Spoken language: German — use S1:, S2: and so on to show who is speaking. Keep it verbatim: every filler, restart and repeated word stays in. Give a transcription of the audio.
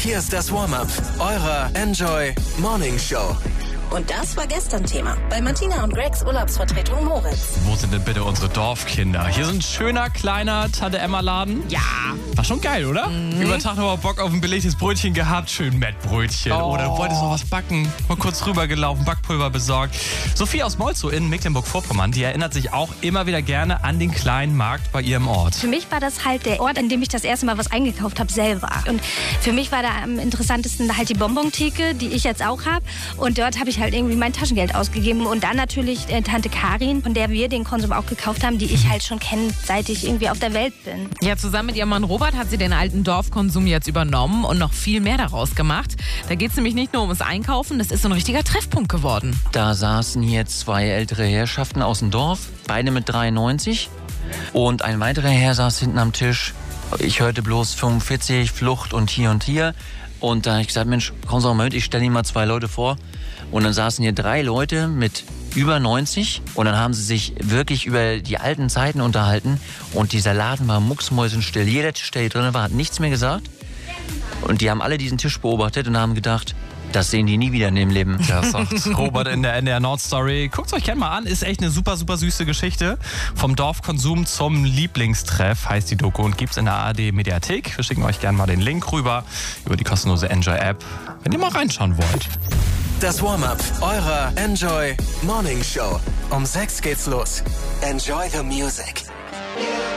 S1: Hier ist das Warm-up eurer Enjoy Morning Show.
S2: Und das war gestern Thema bei Martina und Gregs Urlaubsvertretung Moritz.
S3: Wo sind denn bitte unsere Dorfkinder? Hier ist ein schöner, kleiner Tante-Emma-Laden.
S4: Ja.
S3: War schon geil, oder? Mhm. Über Tag noch mal Bock auf ein belegtes Brötchen gehabt. Schön Mettbrötchen.
S4: Oh.
S3: Oder wolltest noch was backen? Mal kurz rübergelaufen, Backpulver besorgt. Sophie aus Molzow in Mecklenburg-Vorpommern, die erinnert sich auch immer wieder gerne an den kleinen Markt bei ihrem Ort.
S5: Für mich war das halt der Ort, an dem ich das erste Mal was eingekauft habe, selber. Und für mich war da am interessantesten halt die Bonbon-Theke, die ich jetzt auch habe. Und dort habe ich halt irgendwie mein Taschengeld ausgegeben. Und dann natürlich äh, Tante Karin, von der wir den Konsum auch gekauft haben, die ich halt schon kenne, seit ich irgendwie auf der Welt bin.
S4: Ja, zusammen mit ihrem Mann Robert hat sie den alten Dorfkonsum jetzt übernommen und noch viel mehr daraus gemacht. Da geht es nämlich nicht nur ums Einkaufen, das ist so ein richtiger Treffpunkt geworden.
S6: Da saßen hier zwei ältere Herrschaften aus dem Dorf, beide mit dreiundneunzig. Und ein weiterer Herr saß hinten am Tisch. Ich hörte bloß fünfundvierzig, Flucht und hier und hier. Und da habe ich gesagt, Mensch, komm so mal mit, ich stelle Ihnen mal zwei Leute vor. Und dann saßen hier drei Leute mit über neunzig und dann haben sie sich wirklich über die alten Zeiten unterhalten und dieser Laden war mucksmäusenstill. Jeder Tisch, der hier drin war, hat nichts mehr gesagt und die haben alle diesen Tisch beobachtet und haben gedacht, das sehen die nie wieder in dem Leben.
S3: Das sagt Robert in der N D R Nord Story. Guckt es euch gerne mal an, ist echt eine super, super süße Geschichte. Vom Dorfkonsum zum Lieblingstreff heißt die Doku und gibt's in der A R D Mediathek. Wir schicken euch gerne mal den Link rüber über die kostenlose Enjoy App, wenn ihr mal reinschauen wollt.
S1: Das Warm-up eurer Enjoy Morning Show. Um sechs geht's los. Enjoy the music.